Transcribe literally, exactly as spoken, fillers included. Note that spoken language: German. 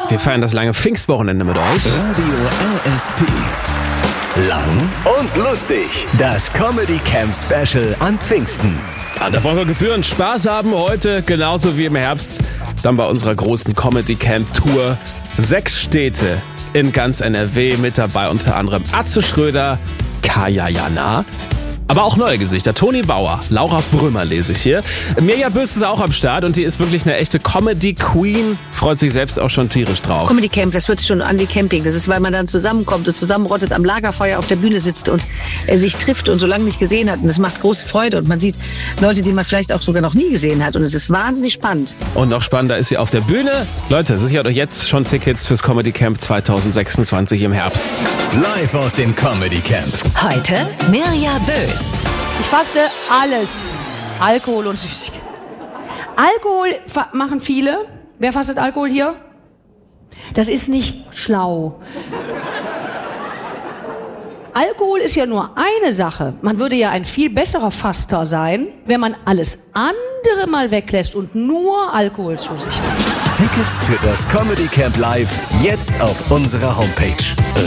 Wir feiern das lange Pfingstwochenende mit euch. Radio L S T. Lang und lustig. Das Comedy Camp Special an Pfingsten. An der Woche gebührend Spaß haben heute, genauso wie im Herbst, dann bei unserer großen Comedy Camp Tour. Sechs Städte in ganz N R W, mit dabei unter anderem Atze Schröder, Kaya Jana, aber auch neue Gesichter. Toni Bauer, Laura Brümmer lese ich hier. Mirja Bös ist auch am Start und die ist wirklich eine echte Comedy-Queen. Freut sich selbst auch schon tierisch drauf. Comedy Camp, das hört sich schon an wie Camping. Das ist, weil man dann zusammenkommt und zusammenrottet, am Lagerfeuer auf der Bühne sitzt und äh, sich trifft und so lange nicht gesehen hat. Und das macht große Freude. Und man sieht Leute, die man vielleicht auch sogar noch nie gesehen hat. Und es ist wahnsinnig spannend. Und noch spannender ist sie auf der Bühne. Leute, sichert euch jetzt schon Tickets fürs Comedy Camp zwanzig sechsundzwanzig im Herbst. Live aus dem Comedy Camp. Heute Mirja Bös. Ich faste alles. Alkohol und Süßigkeiten. Alkohol fa- machen viele. Wer fastet Alkohol hier? Das ist nicht schlau. Alkohol ist ja nur eine Sache. Man würde ja ein viel besserer Faster sein, wenn man alles andere mal weglässt und nur Alkohol zu sich nimmt. Tickets für das Comedy Camp Live jetzt auf unserer Homepage.